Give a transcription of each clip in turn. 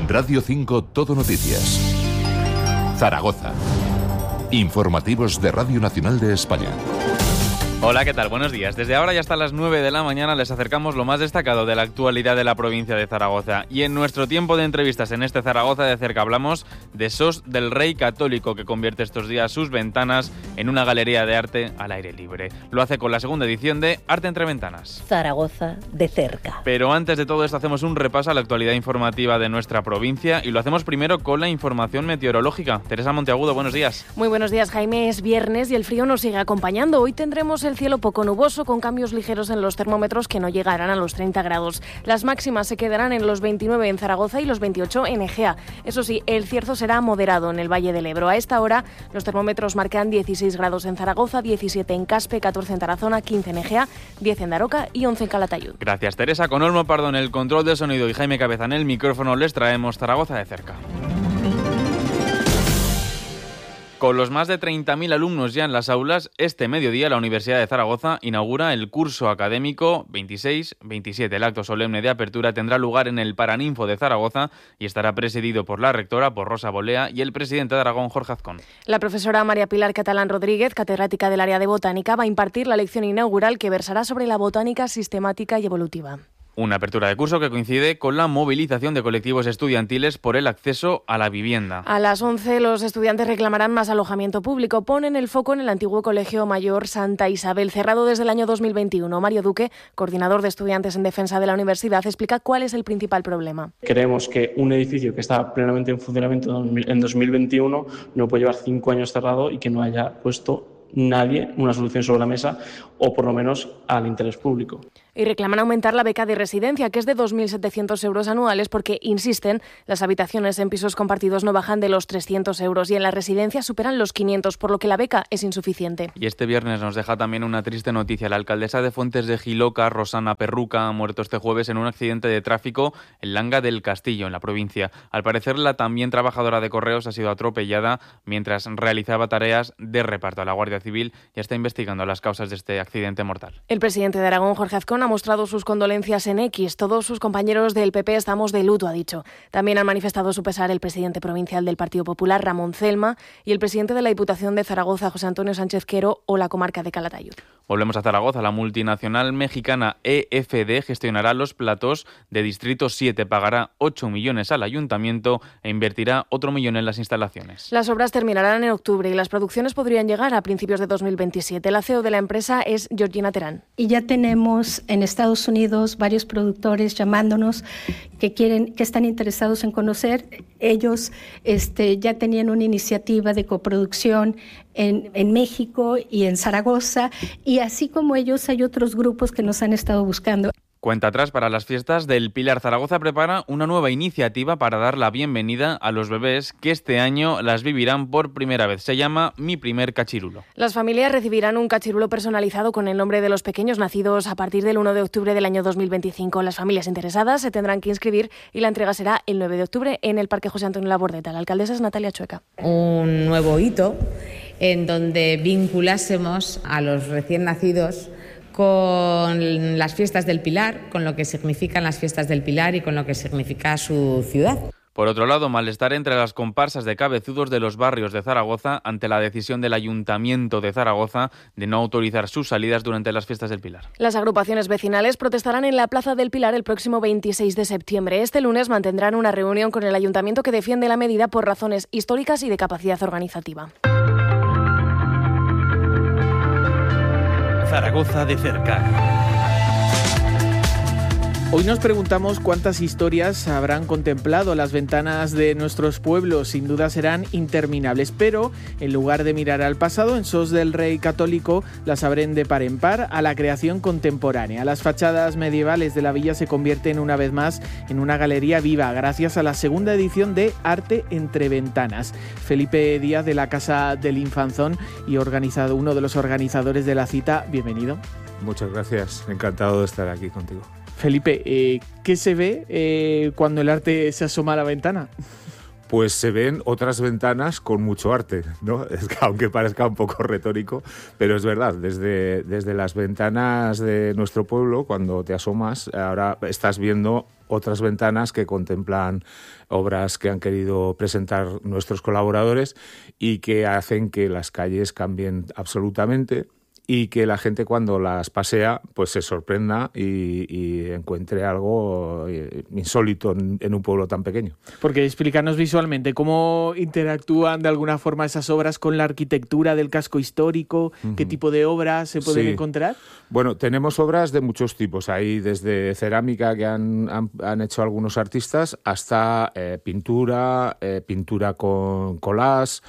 Radio 5 Todo Noticias. Zaragoza. Informativos de Radio Nacional de España. Hola, ¿qué tal? Buenos días. Desde ahora y hasta las 9 de la mañana les acercamos lo más destacado de la actualidad de la provincia de Zaragoza. Y en nuestro tiempo de entrevistas en este Zaragoza de cerca hablamos de SOS del Rey Católico, que convierte estos días sus ventanas en una galería de arte al aire libre. Lo hace con la segunda edición de Arte entre Ventanas. Zaragoza de cerca. Pero antes de todo esto hacemos un repaso a la actualidad informativa de nuestra provincia y lo hacemos primero con la información meteorológica. Teresa Monteagudo, buenos días. Muy buenos días, Jaime. Es viernes y el frío nos sigue acompañando. Hoy tendremos el cielo poco nuboso con cambios ligeros en los termómetros que no llegarán a los 30 grados. Las máximas se quedarán en los 29 en Zaragoza y los 28 en Egea. Eso sí, el cierzo será moderado en el Valle del Ebro. A esta hora los termómetros marcan 16 grados en Zaragoza, 17 en Caspe, 14 en Tarazona, 15 en Egea, 10 en Daroca y 11 en Calatayud. Gracias, Teresa. Con Olmo Pardo en el control de sonido y Jaime Cabeza en el micrófono les traemos Zaragoza de cerca. Con los más de 30.000 alumnos ya en las aulas, este mediodía la Universidad de Zaragoza inaugura el curso académico 26-27. El acto solemne de apertura tendrá lugar en el Paraninfo de Zaragoza y estará presidido por la rectora, por Rosa Bolea, y el presidente de Aragón, Jorge Azcón. La profesora María Pilar Catalán Rodríguez, catedrática del área de botánica, va a impartir la lección inaugural que versará sobre la botánica sistemática y evolutiva. Una apertura de curso que coincide con la movilización de colectivos estudiantiles por el acceso a la vivienda. A las 11 los estudiantes reclamarán más alojamiento público. Ponen el foco en el antiguo Colegio Mayor Santa Isabel, cerrado desde el año 2021. Mario Duque, coordinador de estudiantes en defensa de la universidad, explica cuál es el principal problema. Creemos que un edificio que está plenamente en funcionamiento en 2021 no puede llevar 5 años cerrado y que no haya puesto nadie una solución sobre la mesa o por lo menos al interés público. Y reclaman aumentar la beca de residencia, que es de 2.700 euros anuales, porque, insisten, las habitaciones en pisos compartidos no bajan de los 300 euros y en la residencia superan los 500, por lo que la beca es insuficiente. Y este viernes nos deja también una triste noticia. La alcaldesa de Fuentes de Giloca, Rosana Perruca, ha muerto este jueves en un accidente de tráfico en Langa del Castillo, en la provincia. Al parecer, la también trabajadora de correos ha sido atropellada mientras realizaba tareas de reparto. La Guardia Civil ya está investigando las causas de este accidente mortal. El presidente de Aragón, Jorge Azcón, ha mostrado sus condolencias en X. Todos sus compañeros del PP estamos de luto, ha dicho. También han manifestado su pesar el presidente provincial del Partido Popular, Ramón Celma, y el presidente de la Diputación de Zaragoza, José Antonio Sánchez Quero, o la comarca de Calatayud. Volvemos a Zaragoza. La multinacional mexicana EFD gestionará los platós de Distrito 7, pagará 8 millones al ayuntamiento e invertirá otro millón en las instalaciones. Las obras terminarán en octubre y las producciones podrían llegar a principios de 2027. La CEO de la empresa es Georgina Terán. Y ya tenemos en Estados Unidos varios productores llamándonos que están interesados en conocer. Ellos ya tenían una iniciativa de coproducción en México y en Zaragoza, y así como ellos hay otros grupos que nos han estado buscando. Cuenta atrás para las fiestas del Pilar. Zaragoza prepara una nueva iniciativa para dar la bienvenida a los bebés que este año las vivirán por primera vez. Se llama Mi Primer Cachirulo. Las familias recibirán un cachirulo personalizado con el nombre de los pequeños nacidos a partir del 1 de octubre del año 2025. Las familias interesadas se tendrán que inscribir y la entrega será el 9 de octubre en el Parque José Antonio Labordeta. La alcaldesa es Natalia Chueca. Un nuevo hito en donde vinculásemos a los recién nacidos con las fiestas del Pilar, con lo que significan las fiestas del Pilar y con lo que significa su ciudad. Por otro lado, malestar entre las comparsas de cabezudos de los barrios de Zaragoza ante la decisión del Ayuntamiento de Zaragoza de no autorizar sus salidas durante las fiestas del Pilar. Las agrupaciones vecinales protestarán en la Plaza del Pilar el próximo 26 de septiembre. Este lunes mantendrán una reunión con el Ayuntamiento que defiende la medida por razones históricas y de capacidad organizativa. Zaragoza de cerca. Hoy nos preguntamos cuántas historias habrán contemplado las ventanas de nuestros pueblos. Sin duda serán interminables, pero en lugar de mirar al pasado, en SOS del Rey Católico las abren de par en par a la creación contemporánea. Las fachadas medievales de la villa se convierten una vez más en una galería viva gracias a la segunda edición de Arte entre Ventanas. Felipe Díaz, de la Casa del Infanzón y uno de los organizadores de la cita, bienvenido. Muchas gracias, encantado de estar aquí contigo. Felipe, ¿qué se ve cuando el arte se asoma a la ventana? Pues se ven otras ventanas con mucho arte, ¿no? Es que, aunque parezca un poco retórico, pero es verdad, desde las ventanas de nuestro pueblo, cuando te asomas, ahora estás viendo otras ventanas que contemplan obras que han querido presentar nuestros colaboradores y que hacen que las calles cambien absolutamente, y que la gente cuando las pasea pues se sorprenda y encuentre algo insólito en un pueblo tan pequeño. Porque explícanos visualmente cómo interactúan de alguna forma esas obras con la arquitectura del casco histórico, qué tipo de obras se pueden encontrar. Bueno, tenemos obras de muchos tipos, hay desde cerámica que han hecho algunos artistas hasta pintura con collage,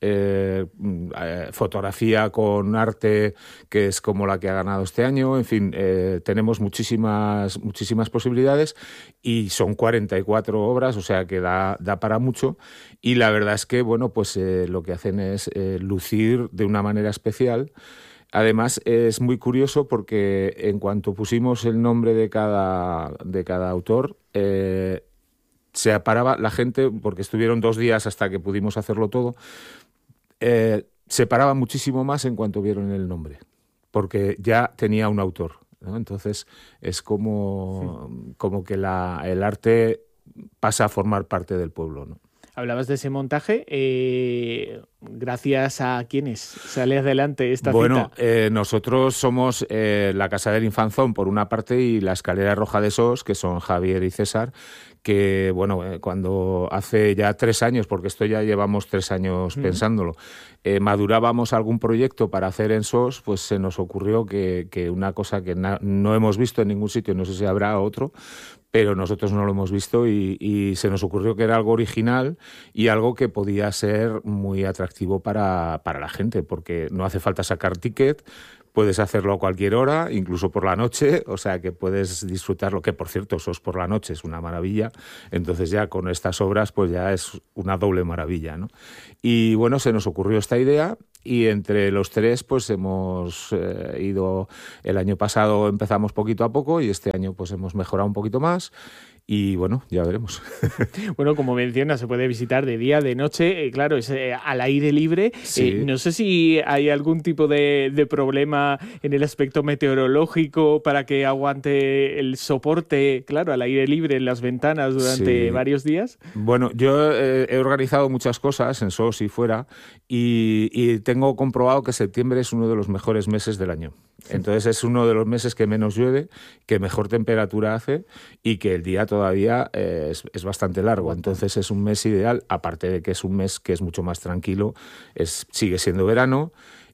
fotografía con arte, que es como la que ha ganado este año. En fin, tenemos muchísimas posibilidades y son 44 obras, o sea que da para mucho, y la verdad es que bueno, pues lo que hacen es lucir de una manera especial. Además, es muy curioso porque en cuanto pusimos el nombre de cada autor, se paraba la gente, porque estuvieron 2 días hasta que pudimos hacerlo todo, se paraba muchísimo más en cuanto vieron el nombre, porque ya tenía un autor, ¿no? Entonces es como que el arte pasa a formar parte del pueblo, ¿no? Hablabas de ese montaje, ¿gracias a quiénes sale adelante esta cita? Bueno, nosotros somos la Casa del Infanzón por una parte y la Escalera Roja de SOS, que son Javier y César, que bueno, cuando hace ya 3 años, porque esto ya llevamos 3 años pensándolo, madurábamos algún proyecto para hacer en SOS, pues se nos ocurrió que una cosa que no hemos visto en ningún sitio, no sé si habrá otro, pero nosotros no lo hemos visto y se nos ocurrió que era algo original y algo que podía ser muy atractivo para la gente, porque no hace falta sacar ticket, puedes hacerlo a cualquier hora, incluso por la noche, o sea que puedes disfrutarlo, que por cierto, SOS por la noche es una maravilla, entonces ya con estas obras pues ya es una doble maravilla, ¿no? Y bueno, se nos ocurrió esta idea y entre los 3 pues hemos ido, el año pasado empezamos poquito a poco y este año pues hemos mejorado un poquito más. Y bueno, ya veremos. Bueno, como mencionas, se puede visitar de día, de noche, claro, es al aire libre. Sí. No sé si hay algún tipo de problema en el aspecto meteorológico para que aguante el soporte, claro, al aire libre en las ventanas durante varios días. Bueno, yo he organizado muchas cosas en SOS y fuera y tengo comprobado que septiembre es uno de los mejores meses del año. Entonces es uno de los meses que menos llueve, que mejor temperatura hace y que el día todavía es bastante largo. Entonces es un mes ideal, aparte de que es un mes que es mucho más tranquilo, sigue siendo verano.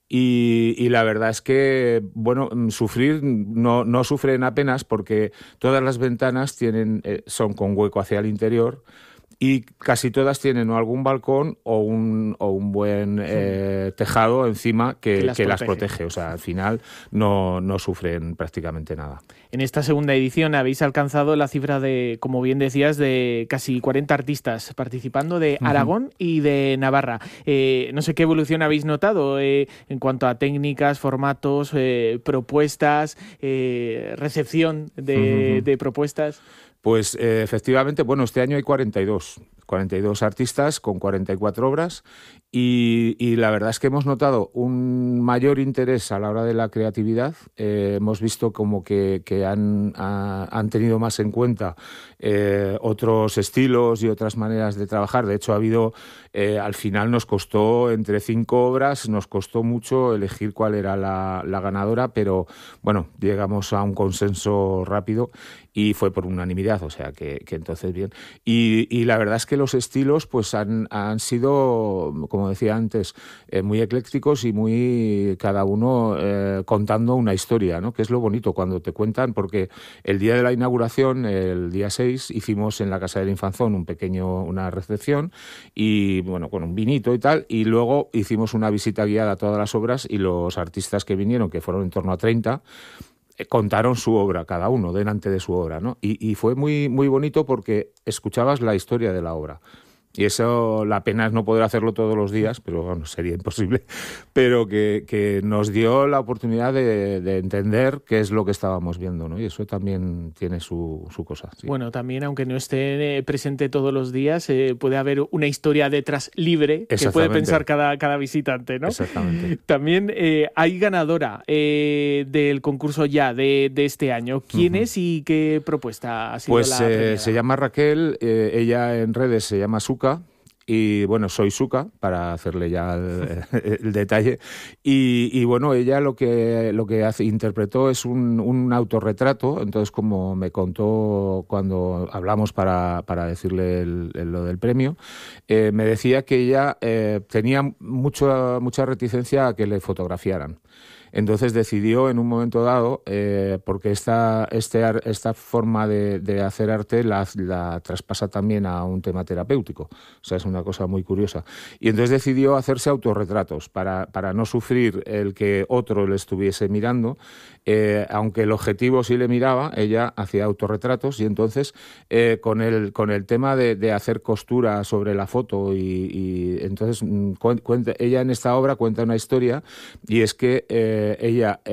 Y la verdad es que, bueno, sufrir no sufren apenas porque todas las ventanas son con hueco hacia el interior y casi todas tienen o algún balcón o un buen tejado encima que las protege. O sea, al final no sufren prácticamente nada. En esta segunda edición habéis alcanzado la cifra de, como bien decías, de casi 40 artistas participando de Aragón y de Navarra. No sé qué evolución habéis notado en cuanto a técnicas, formatos, propuestas, recepción de propuestas. Pues efectivamente, bueno, este año hay 42 artistas con 44 obras y la verdad es que hemos notado un mayor interés a la hora de la creatividad. Hemos visto como que han tenido más en cuenta otros estilos y otras maneras de trabajar. De hecho, ha habido, al final nos costó entre 5 obras, nos costó mucho elegir cuál era la ganadora, pero bueno, llegamos a un consenso rápido y fue por unanimidad, o sea que entonces bien. Y la verdad es que los estilos pues han sido, como decía antes, muy eclécticos y muy cada uno contando una historia, ¿no? Que es lo bonito cuando te cuentan, porque el día de la inauguración, el día 6, hicimos en la Casa del Infanzón una recepción y bueno, con un vinito y tal, y luego hicimos una visita guiada a todas las obras y los artistas que vinieron, que fueron en torno a 30, contaron su obra, cada uno delante de su obra, ¿no? Y fue muy, muy bonito porque escuchabas la historia de la obra. Y eso, la pena es no poder hacerlo todos los días, pero bueno, sería imposible, pero que nos dio la oportunidad de entender qué es lo que estábamos viendo, ¿no? Y eso también tiene su cosa. Sí. Bueno, también, aunque no esté presente todos los días, puede haber una historia detrás libre que puede pensar cada visitante, ¿no? Exactamente. También hay ganadora del concurso ya de este año. ¿Quién es y qué propuesta ha sido la premiada? Se llama Raquel, ella en redes se llama Suka. Y bueno, soy Suka, para hacerle ya el detalle. Y bueno, ella lo que interpretó es un autorretrato. Entonces, como me contó cuando hablamos para decirle lo del premio, me decía que ella tenía mucha reticencia a que le fotografiaran. Entonces decidió en un momento dado, porque esta forma de hacer arte la traspasa también a un tema terapéutico. O sea, es una cosa muy curiosa. Y entonces decidió hacerse autorretratos para no sufrir el que otro le estuviese mirando. Aunque el objetivo sí le miraba, ella hacía autorretratos y entonces con el tema de hacer costura sobre la foto y entonces ella en esta obra cuenta una historia y es que ella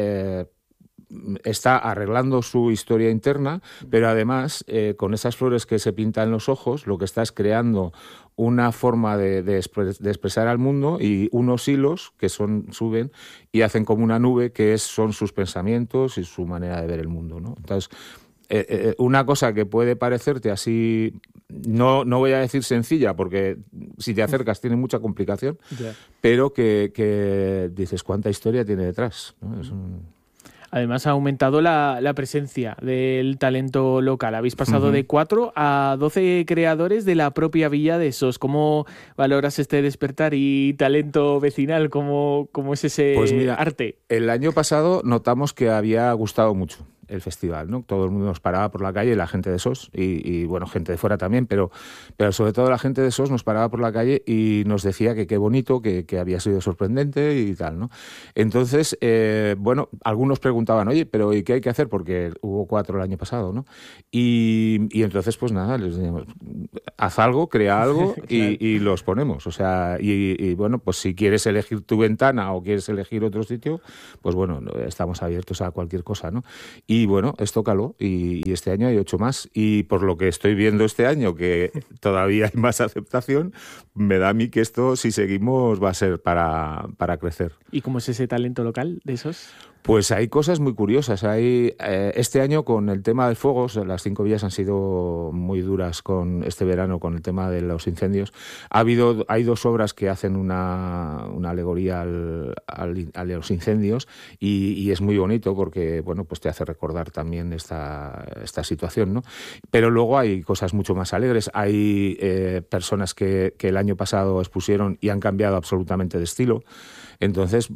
está arreglando su historia interna, pero además con esas flores que se pintan en los ojos, lo que está es creando una forma de expresar al mundo y unos hilos que suben y hacen como una nube que son sus pensamientos y su manera de ver el mundo, ¿no? Entonces, una cosa que puede parecerte así, no voy a decir sencilla, porque si te acercas tiene mucha complicación, pero que dices, ¿cuánta historia tiene detrás? ¿No? Además, ha aumentado la presencia del talento local. Habéis pasado de 4 a 12 creadores de la propia villa de Sos. ¿Cómo valoras este despertar y talento vecinal? ¿Cómo es ese arte? El año pasado notamos que había gustado mucho el festival, ¿no? Todo el mundo nos paraba por la calle, la gente de SOS y bueno, gente de fuera también, pero sobre todo la gente de SOS nos paraba por la calle y nos decía que qué bonito, que había sido sorprendente y tal, ¿no? Entonces, bueno, algunos preguntaban, oye, pero ¿y qué hay que hacer? Porque hubo 4 el año pasado, ¿no? Y entonces, pues nada, les decíamos, haz algo, crea algo claro. y los ponemos, o sea, y bueno, pues si quieres elegir tu ventana o quieres elegir otro sitio, pues bueno, estamos abiertos a cualquier cosa, ¿no? Y bueno, esto caló y este año hay 8 más. Y por lo que estoy viendo este año, que todavía hay más aceptación, me da a mí que esto, si seguimos, va a ser para crecer. ¿Y cómo es ese talento local de esos? Pues hay cosas muy curiosas. Este año con el tema del fuego, las 5 villas han sido muy duras con este verano con el tema de los incendios. Hay 2 obras que hacen una alegoría a los incendios y es muy bonito porque bueno, pues te hace recordar también esta situación, ¿no? Pero luego hay cosas mucho más alegres. Hay personas que el año pasado expusieron y han cambiado absolutamente de estilo. Entonces,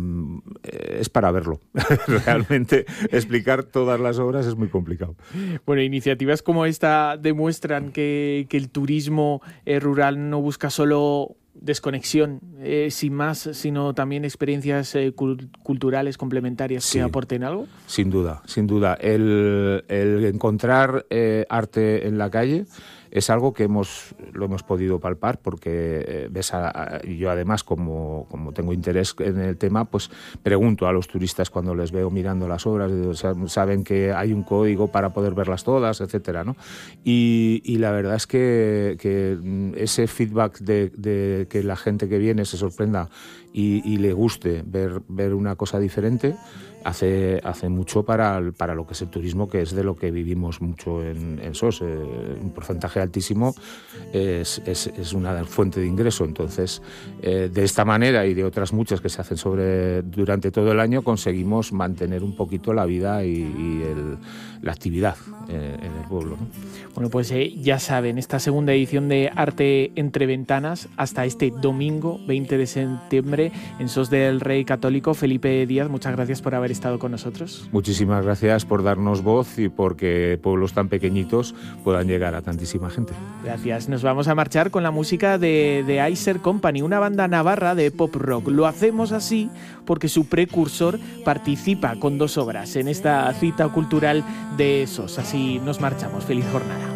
es para verlo. Realmente explicar todas las obras es muy complicado. Bueno, iniciativas como esta demuestran que el turismo rural no busca solo desconexión, sin más, sino también experiencias culturales complementarias que aporten algo. Sin duda, sin duda. El encontrar arte en la calle es algo que lo hemos podido palpar porque yo además como tengo interés en el tema, pues pregunto a los turistas cuando les veo mirando las obras, saben que hay un código para poder verlas todas, etcétera, ¿no? Y la verdad es que ese feedback de que la gente que viene se sorprenda y le guste ver una cosa diferente, hace mucho para lo que es el turismo, que es de lo que vivimos mucho en SOS. Un porcentaje altísimo es una fuente de ingreso. Entonces, de esta manera y de otras muchas que se hacen durante todo el año, conseguimos mantener un poquito la vida y la actividad en el pueblo, ¿no? Bueno, pues ya saben, esta segunda edición de Arte entre Ventanas hasta este domingo 20 de septiembre en SOS del Rey Católico. Felipe Díaz, muchas gracias por haber estado con nosotros. Muchísimas gracias por darnos voz y porque pueblos tan pequeñitos puedan llegar a tantísima gente. Gracias. Nos vamos a marchar con la música de Iser Company, una banda navarra de pop rock. Lo hacemos así porque su precursor participa con 2 obras en esta cita cultural de SOS. Así nos marchamos. Feliz jornada.